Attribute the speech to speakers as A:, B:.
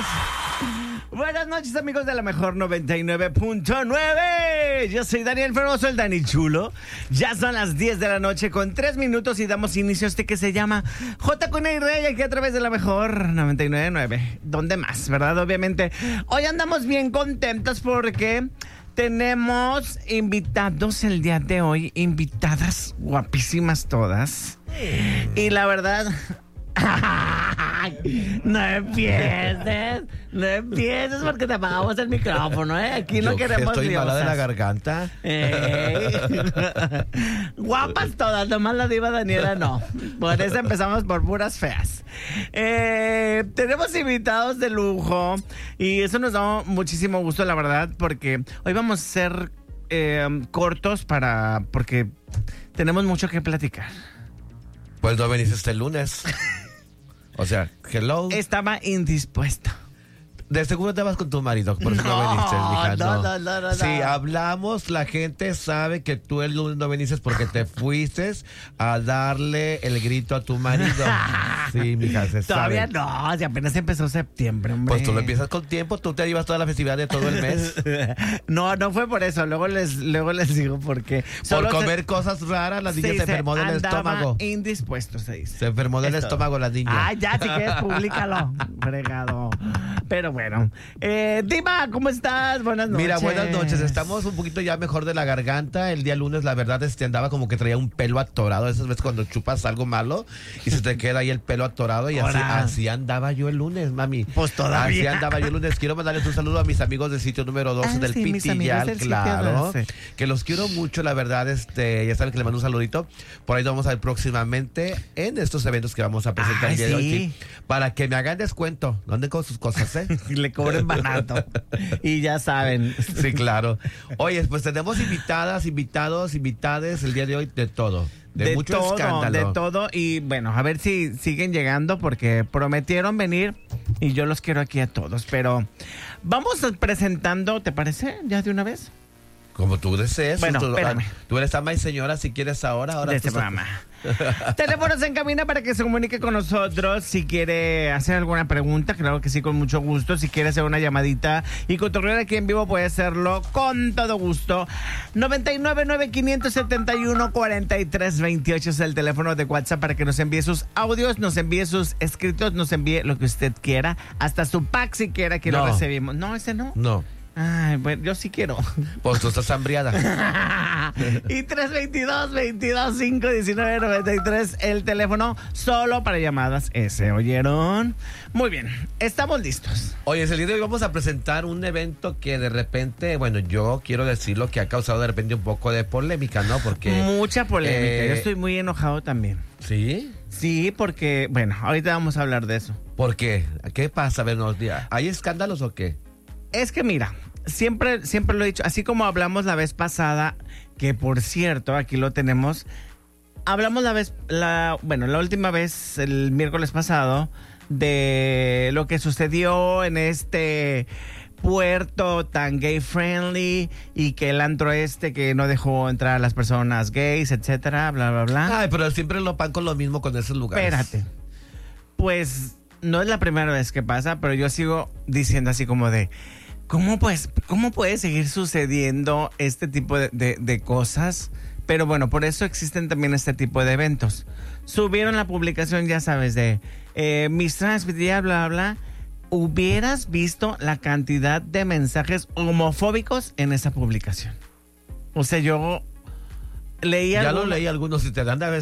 A: Buenas noches, amigos de la mejor 99.9. Yo soy Daniel Fermoso, el Dani Chulo. Ya son las 10 de la noche con 3 minutos y damos inicio a este que se llama J con y Rey, aquí a través de la mejor 99.9. ¿Dónde más, verdad? Obviamente. Hoy andamos bien contentos porque tenemos invitados el día de hoy. Invitadas guapísimas todas. Y la verdad... No empieces porque te apagamos el micrófono, ¿eh? Aquí no queremos
B: estoy mala de la garganta.
A: Guapas todas, nomás la diva Daniela no. Por eso empezamos por puras feas. Tenemos invitados de lujo y eso nos da muchísimo gusto, la verdad, porque hoy vamos a ser cortos porque tenemos mucho que platicar.
B: Pues no venís este lunes. O sea, hello.
A: Estaba indispuesto.
B: De seguro te vas con tu marido, por eso no viniste, mija.
A: No.
B: Si hablamos, la gente sabe que tú el lunes no viniste porque te fuiste a darle el grito a tu marido. Sí, mija, se
A: Todavía
B: sabe.
A: no, si apenas empezó septiembre, hombre.
B: Pues tú lo empiezas con tiempo, tú te llevas toda la festividad de todo el mes.
A: No fue por eso, luego les digo por qué.
B: Por comer cosas raras, la niña se enfermó del estómago.
A: Indispuesto, se dice.
B: Se enfermó del estómago la niña.
A: Ah, ya, si quieres, públicalo. Fregado. Pero bueno. Diva, ¿cómo estás? Buenas noches.
B: Mira, buenas noches. Estamos un poquito ya mejor de la garganta. El día lunes, la verdad, andaba como que traía un pelo atorado. Esas veces cuando chupas algo malo y se te queda ahí el pelo atorado. Y así andaba yo el lunes, mami.
A: Pues todavía.
B: Así andaba yo el lunes. Quiero mandarles un saludo a mis amigos del sitio número 12 del Pitillal, claro. Que los quiero mucho, la verdad. Ya saben que le mando un saludito. Por ahí nos vamos a ver próximamente en estos eventos que vamos a presentar el día de hoy. Sí, para que me hagan descuento. No anden con sus cosas, ¿eh?
A: Le cobren barato. Y ya saben.
B: Sí, claro. Oye, pues tenemos invitadas, invitados, invitades el día de hoy de todo. De mucho
A: todo,
B: escándalo.
A: De todo. Y bueno, a ver si siguen llegando porque prometieron venir y yo los quiero aquí a todos. Pero vamos presentando, ¿te parece? ¿Ya de una vez?
B: Como tú desees.
A: Bueno, espérame.
B: Tú eres ama y señora, si quieres ahora
A: de este programa. Teléfonos en cabina para que se comunique con nosotros. Si quiere hacer alguna pregunta, claro que sí, con mucho gusto. Si quiere hacer una llamadita y cotorrear aquí en vivo, puede hacerlo con todo gusto. 999-571-4328 es el teléfono de WhatsApp para que nos envíe sus audios, nos envíe sus escritos, nos envíe lo que usted quiera. Hasta su pack si quiera que lo recibimos. No, ese no.
B: No.
A: Ay, bueno, yo sí quiero.
B: Pues tú estás hambriada.
A: Y 322-519-93 el teléfono solo para llamadas ese, ¿oyeron? Muy bien, estamos listos.
B: Oye, el día de hoy vamos a presentar un evento que de repente, bueno, yo quiero decirlo que ha causado de repente un poco de polémica, ¿no? Porque
A: mucha polémica, yo estoy muy enojado también.
B: ¿Sí?
A: Sí, porque, bueno, ahorita vamos a hablar de eso.
B: ¿Por qué? ¿Qué pasa? A ver, ¿hay escándalos o qué?
A: Es que mira, siempre lo he dicho, así como hablamos la vez pasada, que por cierto, aquí lo tenemos, hablamos la última vez, el miércoles pasado, de lo que sucedió en este puerto tan gay friendly y que el antro que no dejó entrar a las personas gays, etcétera, bla, bla, bla.
B: Ay, pero siempre lo pan con lo mismo con esos lugares.
A: Espérate. Pues no es la primera vez que pasa, pero yo sigo diciendo así como de... ¿Cómo puede seguir sucediendo este tipo de cosas? Pero bueno, por eso existen también este tipo de eventos. Subieron la publicación, ya sabes, de mis trans, bla, bla, bla. Hubieras visto la cantidad de mensajes homofóbicos en esa publicación. O sea, yo leía...
B: Ya lo leí algunos y te dan de